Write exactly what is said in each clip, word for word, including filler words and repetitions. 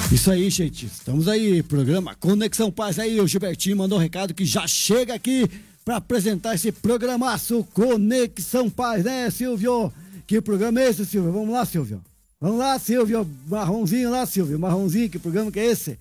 Isso aí, gente. Estamos aí, programa Conexão Paz. Aí, o Gilbertinho mandou um recado que já chega aqui para apresentar esse programaço Conexão Paz, né, Silvio? Que programa é esse, Silvio? Vamos lá, Silvio. Vamos lá, Silvio. Marronzinho lá, Silvio. Marronzinho, que programa que é esse?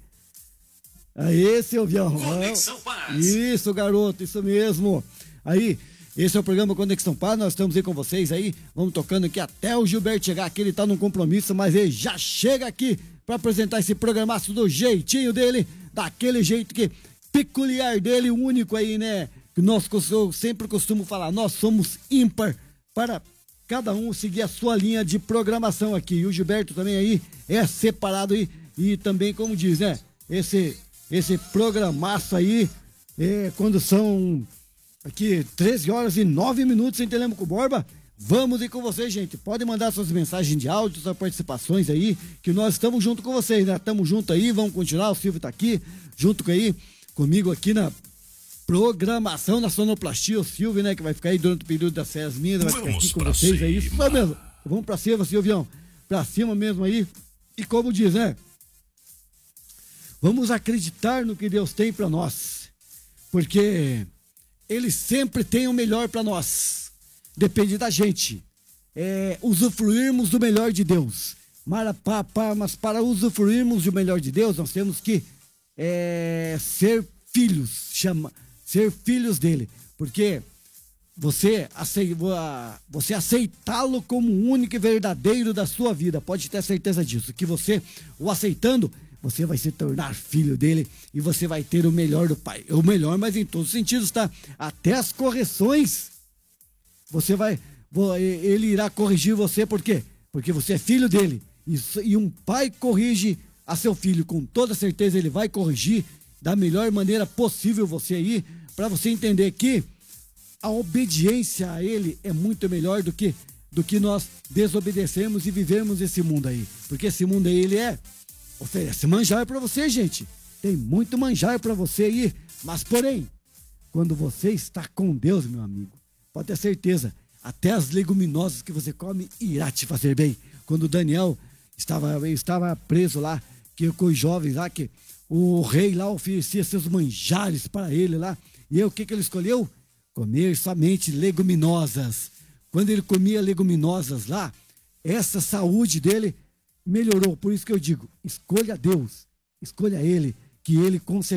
Aí, Silvio. Conexão Paz. Isso, garoto, isso mesmo. Aí, esse é o programa Conexão Paz, nós estamos aí com vocês aí, vamos tocando aqui até o Gilberto chegar aqui, ele tá num compromisso, mas ele já chega aqui para apresentar esse programaço do jeitinho dele, daquele jeito que peculiar dele, único aí, né? Que nós, eu sempre costumo falar, nós somos ímpar para cada um seguir a sua linha de programação aqui. E o Gilberto também aí é separado aí, e também, como diz, né? Esse, esse programaço aí, é, quando são aqui treze horas e nove minutos em Telemaco Borba, vamos ir com vocês, gente. Podem mandar suas mensagens de áudio, suas participações aí, que nós estamos junto com vocês, né? Estamos junto aí, vamos continuar. O Silvio tá aqui, junto com aí, comigo aqui na programação, na sonoplastia. O Silvio, né, que vai ficar aí durante o período das férias minhas, vai ficar aqui com vocês aí. Isso mesmo. Vamos pra cima, Silvião. Pra cima mesmo aí. E como diz, né? Vamos acreditar no que Deus tem pra nós. Porque Ele sempre tem o melhor pra nós. Depende da gente é, usufruirmos do melhor de Deus. Mas para usufruirmos do melhor de Deus, nós temos que é, ser filhos, chama, ser filhos dele. Porque você, você aceitá-lo como o único e verdadeiro da sua vida, pode ter certeza disso, que você, o aceitando, você vai se tornar filho dele e você vai ter o melhor do Pai. O melhor, mas em todos os sentidos, tá? Até as correções, você vai, ele irá corrigir você, por quê? Porque você é filho dele. E um pai corrige a seu filho, com toda certeza ele vai corrigir da melhor maneira possível você aí, para você entender que a obediência a ele é muito melhor do que, do que nós desobedecermos e vivermos esse mundo aí. Porque esse mundo aí, ele é... oferece manjar para você, gente. Tem muito manjar para você aí. Mas, porém, quando você está com Deus, meu amigo, pode ter certeza, até as leguminosas que você come irá te fazer bem. Quando Daniel estava, estava preso lá, que com os jovens lá, que o rei lá oferecia seus manjares para ele lá. E aí, o que, que ele escolheu? Comer somente leguminosas. Quando ele comia leguminosas lá, essa saúde dele melhorou. Por isso que eu digo, escolha Deus, escolha Ele, que Ele com certeza